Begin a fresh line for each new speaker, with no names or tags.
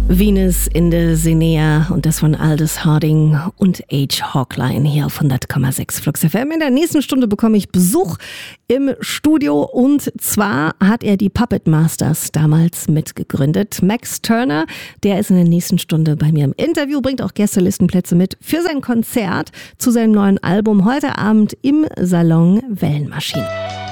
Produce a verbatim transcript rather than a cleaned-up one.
Venus in der Sinea und das von Aldous Harding und H. Hawkline hier auf hundert Komma sechs Flux F M. In der nächsten Stunde bekomme ich Besuch im Studio und zwar hat er die Puppet Masters damals mitgegründet. Max Turner, der ist in der nächsten Stunde bei mir im Interview, bringt auch Gästelistenplätze mit für sein Konzert zu seinem neuen Album heute Abend im Salon Wellenmaschinen.